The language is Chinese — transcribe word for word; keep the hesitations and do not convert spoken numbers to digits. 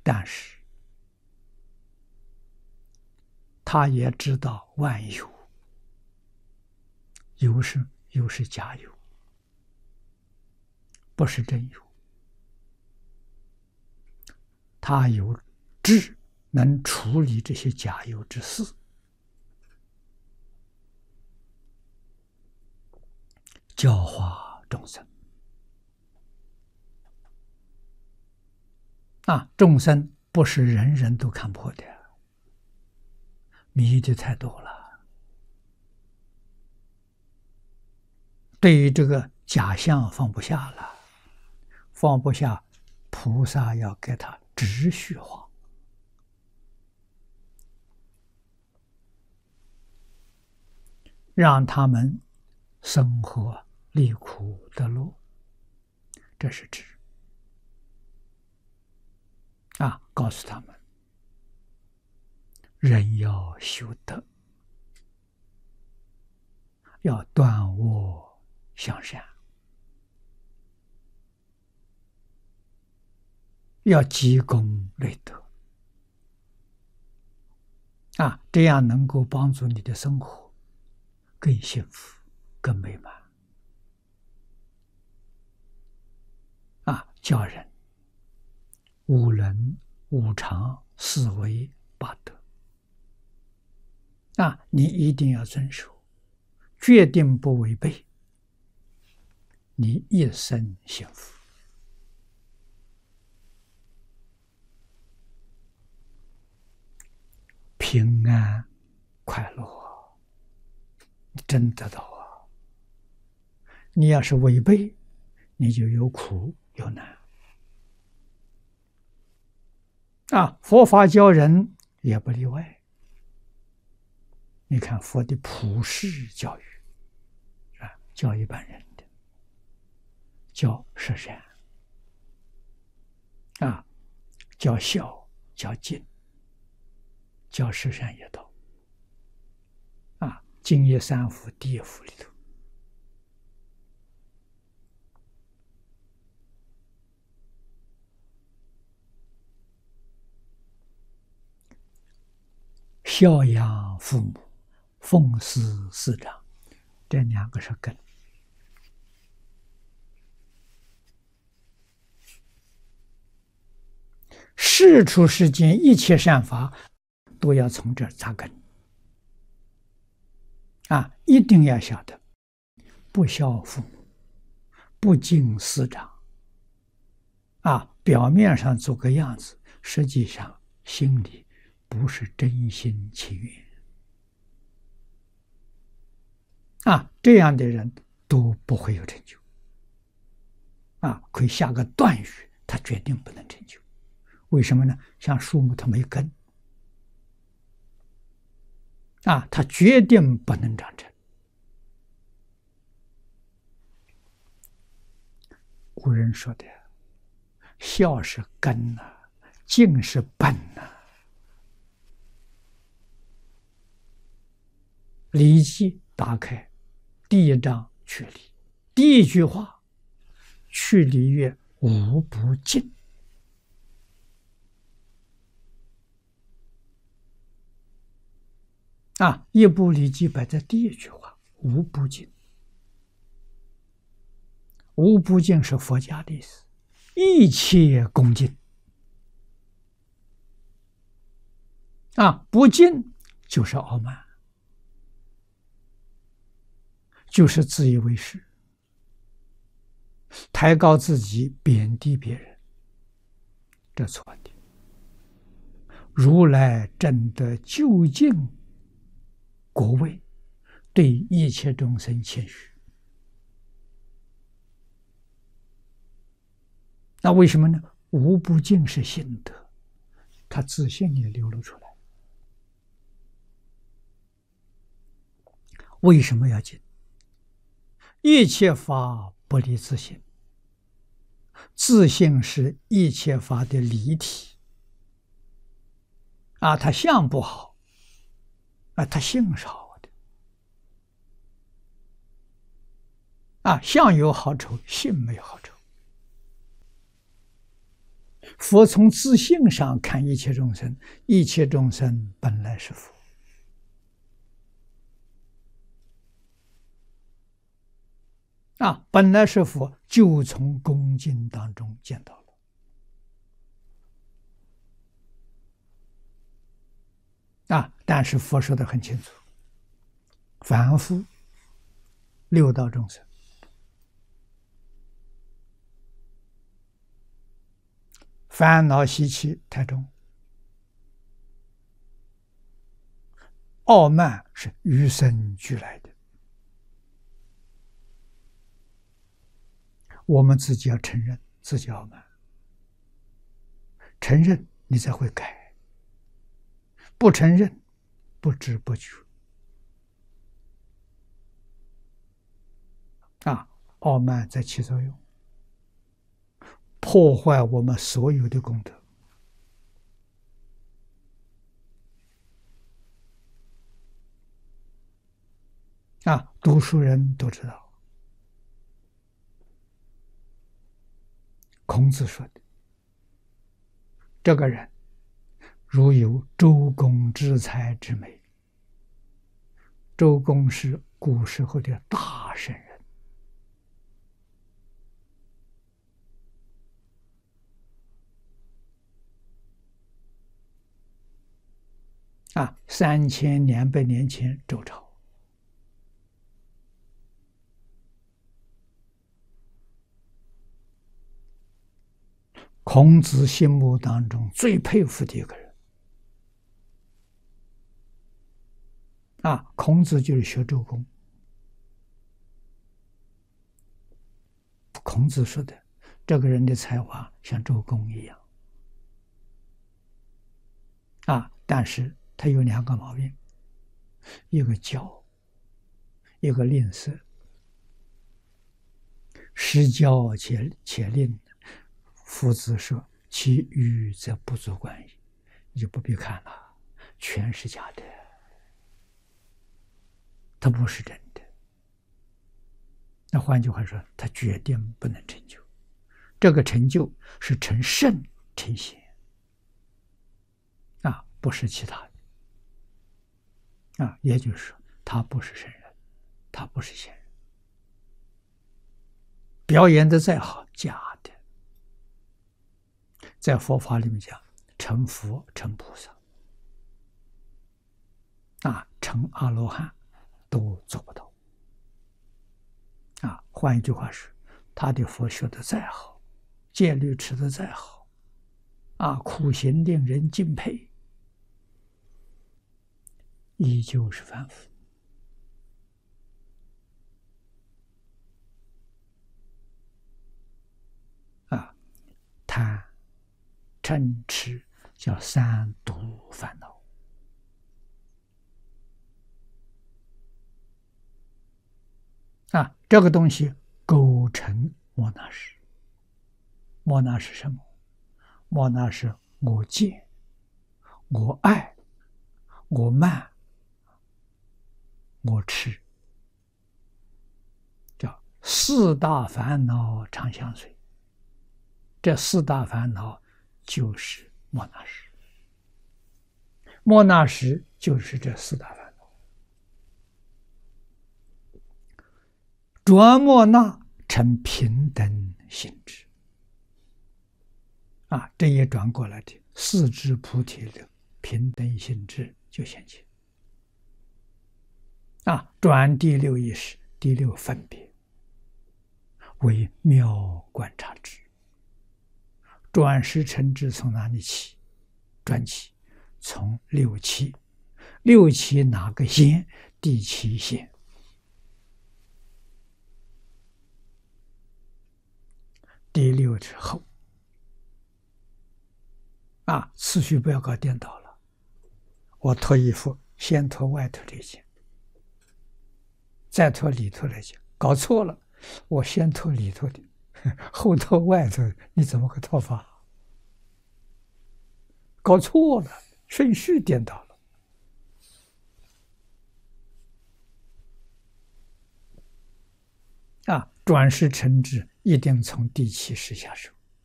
但是他也知道万有，有是有是假有，不是真有。他有智，能处理这些假有之事，教化众生。啊，众生不是人人都看破的，迷的太多了。对于这个假象放不下了，放不下，菩萨要给他直续化，让他们生活离苦得乐，这是直。啊，告诉他们，人要修德，要断恶向善，要积功累德，啊，这样能够帮助你的生活更幸福、更美满。啊，教人五伦、五常、四维、八德，啊，你一定要遵守，决定不违背，你一生幸福。平安快乐，你真得到啊！你要是违背，你就有苦有难。啊，佛法教人也不例外。你看佛的普世教育，啊，教一般人的，教十善，啊，教孝，教敬，教十善业道，啊，净业三福第一福里头，孝养父母，奉事师长，这两个是根。世出世间一切善法都要从这儿扎根。啊，一定要晓得，不孝父母，不敬师长，啊，表面上做个样子，实际上心里不是真心情愿。啊，这样的人都不会有成就。啊，可以下个断语，他决定不能成就。为什么呢？像树木，它没根。啊，它决定不能长成。古人说的，孝是根呐、啊，敬是本呐、啊。《礼记》打开，第一章去礼，第一句话，去礼曰：“无不敬。”啊，一部《礼记》摆在第一句话，无不敬。无不敬是佛家的意思，一切恭敬。啊，不敬就是傲慢，就是自以为是，抬高自己，贬低别人，这错的。如来真的究竟国位，对一切众生谦虚。那为什么呢？无不敬是心得，他自信也流露出来。为什么要敬？一切法不离自性，自性是一切法的离体。啊，他相不好，啊，他性是好的。啊，相有好丑，性没有好丑。 佛从自性上看一切众生，一切众生本来是佛。啊，本来是佛，就从恭敬当中见到了。啊，但是佛说的很清楚，凡夫六道众生，烦恼习气太重，傲慢是与生俱来的，我们自己要承认自己傲慢，承认你才会改，不承认不知不觉。啊，傲慢在起作用，破坏我们所有的功德。啊，读书人都知道，孔子说的，这个人如有周公之才之美。周公是古时候的大圣人。啊，三千两百年前周朝，孔子心目当中最佩服的一个人。啊，孔子就是学周公。孔子说的，这个人的才华像周公一样。啊，但是他有两个毛病，一个骄，一个吝啬。失骄且且吝，夫子说：“其愚则不足观矣。”你就不必看了，全是假的，它不是真的。那换句话说，他决定不能成就。这个成就是成圣成贤啊，不是其他的啊。也就是说，他不是圣人，他不是贤人。表演的再好，假的。在佛法里面讲，成佛成菩萨啊，成阿罗汉都做不到啊。换一句话说，他的佛学的再好，戒律持的再好啊，苦行令人敬佩，依旧是凡夫啊。贪嗔痴叫三毒烦恼啊，这个东西构成莫那识。莫那是什么？莫那是我见、我爱、我慢、我痴，叫四大烦恼常相随。这四大烦恼就是莫那识，莫那识就是这四大烦恼。转莫那成平等性质啊，这一转过来的四智菩提的平等性质就现前啊。转第六意识，第六分别为妙观察智。转识成智从哪里起？转起从六七，六七哪个线？第七线。第六之后啊，次序不要搞颠倒了。我脱衣服，先脱外头这件，再脱里头那件，搞错了。我先脱里头的，后脱外头，你怎么个脱法？搞错了，顺序颠倒了。啊，转识成智一定从第七识下手。